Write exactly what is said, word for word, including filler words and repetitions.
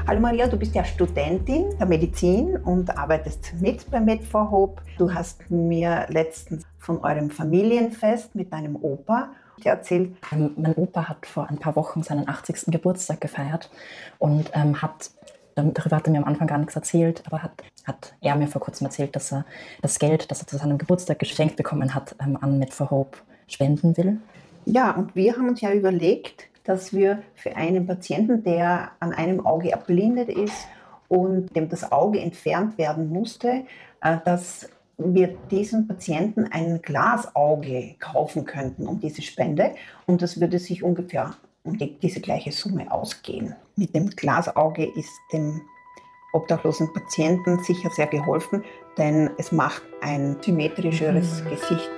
Hallo Maria, du bist ja Studentin der Medizin und arbeitest mit bei MedForHope. Du hast mir letztens von eurem Familienfest mit deinem Opa erzählt. Ähm, mein Opa hat vor ein paar Wochen seinen achtzigsten Geburtstag gefeiert und ähm, hat, darüber hat er mir am Anfang gar nichts erzählt, aber hat, hat er mir vor kurzem erzählt, dass er das Geld, das er zu seinem Geburtstag geschenkt bekommen hat, ähm, an MedForHope spenden will. Ja, und wir haben uns ja überlegt, dass wir für einen Patienten, der an einem Auge erblindet ist und dem das Auge entfernt werden musste, äh, dass wir diesem Patienten ein Glasauge kaufen könnten um diese Spende. Und das würde sich ungefähr um die, diese gleiche Summe ausgehen. Mit dem Glasauge ist dem obdachlosen Patienten sicher sehr geholfen, denn es macht ein symmetrischeres Gesicht